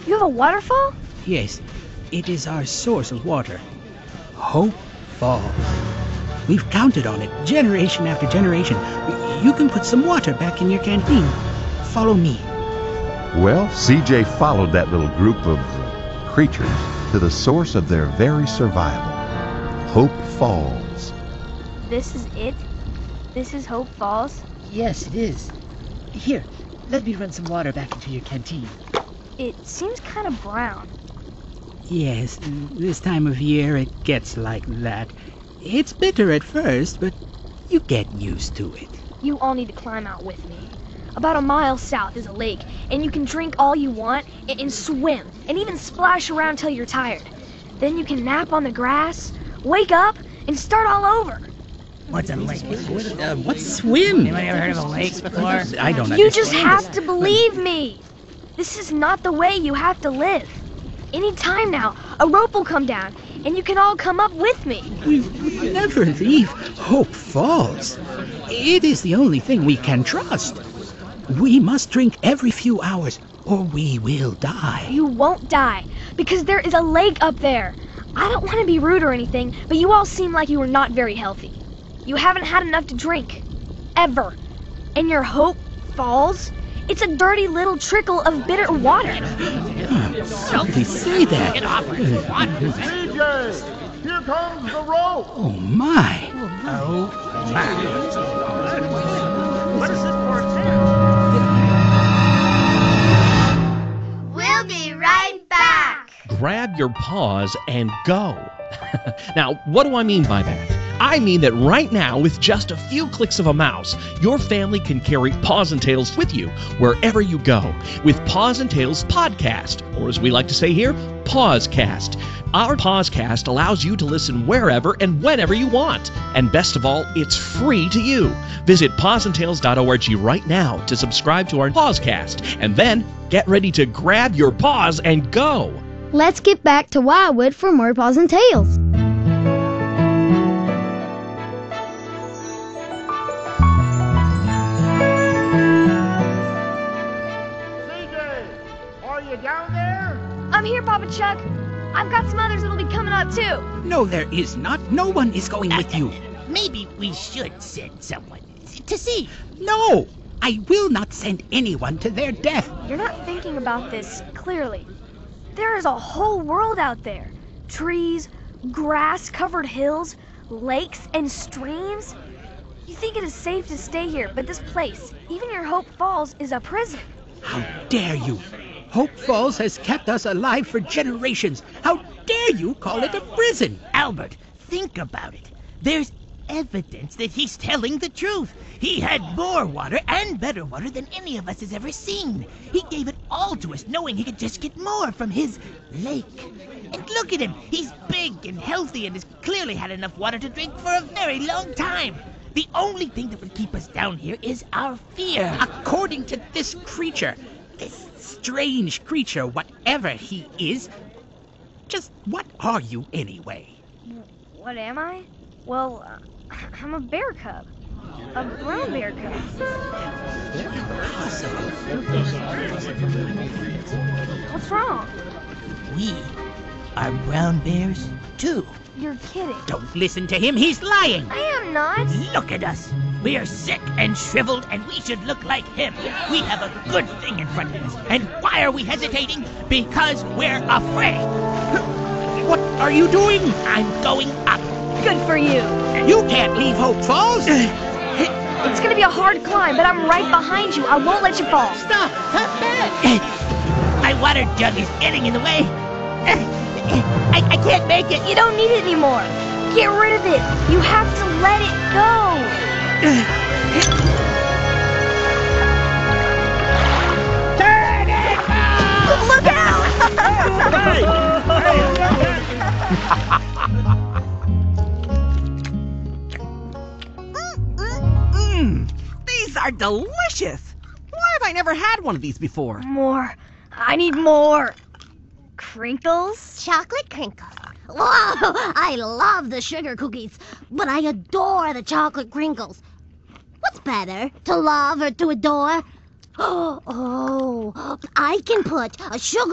You have a waterfall? Yes, it is our source of water. Hope Falls. We've counted on it, generation after generation. You can put some water back in your canteen. Follow me. Well, CJ followed that little group of creatures to the source of their very survival, Hope Falls. This is it? This is Hope Falls? Yes, it is. Here, let me run some water back into your canteen. It seems kind of brown. Yes, this time of year it gets like that. It's bitter at first, but you get used to it. You all need to climb out with me. About a mile south is a lake, and you can drink all you want and swim, and even splash around till you're tired. Then you can nap on the grass, wake up, and start all over. What's a lake? What's swim? Anybody ever heard of a lake before? I don't understand. You just have to believe me. This is not the way you have to live. Any time now, a rope will come down, and you can all come up with me. We never leave Hope Falls. It is the only thing we can trust. We must drink every few hours, or we will die. You won't die, because there is a lake up there. I don't want to be rude or anything, but you all seem like you are not very healthy. You haven't had enough to drink. Ever. And your Hope Falls? It's a dirty little trickle of bitter water. Somebody say that. CJ, here comes the rope. Oh, my. What is this for? We'll be right back. Grab your paws and go. Now, what do I mean by that? I mean that right now, with just a few clicks of a mouse, your family can carry Paws and Tails with you wherever you go with Paws and Tails Podcast, or as we like to say here, Pawscast. Our Pawscast allows you to listen wherever and whenever you want. And best of all, it's free to you. Visit pawsandtails.org right now to subscribe to our Pawscast, and then get ready to grab your paws and go. Let's get back to Wildwood for more Paws and Tails. CJ, are you down there? I'm here, Papa Chuck. I've got some others that'll be coming out too. No, there is not. No one is going with you. Maybe we should send someone to see. No, I will not send anyone to their death. You're not thinking about this clearly. There is a whole world out there. Trees, grass-covered hills, lakes, and streams. You think it is safe to stay here, but this place, even your Hope Falls, is a prison. How dare you? Hope Falls has kept us alive for generations. How dare you call it a prison? Albert, think about it. There's evidence that he's telling the truth. He had more water and better water than any of us has ever seen. He gave it all to us, knowing he could just get more from his lake. And look at him. He's big and healthy and has clearly had enough water to drink for a very long time. The only thing that would keep us down here is our fear. According to this creature, this strange creature, whatever he is, just what are you anyway? What am I? Well, I'm a bear cub. A brown bear cub. What's wrong? We are brown bears, too. You're kidding. Don't listen to him, he's lying. I am not. Look at us. We are sick and shriveled, and we should look like him. We have a good thing in front of us. And why are we hesitating? Because we're afraid. What are you doing? I'm going up. Good for you. You can't leave Hope Falls. It's gonna be a hard climb, but I'm right behind you. I won't let you fall. Stop! Come back! My water jug is getting in the way. I can't make it. You don't need it anymore. Get rid of it. You have to let it go. Turn it back! Look out! These are delicious. Why have I never had one of these before? More. I need more. Crinkles? Chocolate crinkles. Whoa, I love the sugar cookies, but I adore the chocolate crinkles. What's better, to love or to adore? Oh, I can put a sugar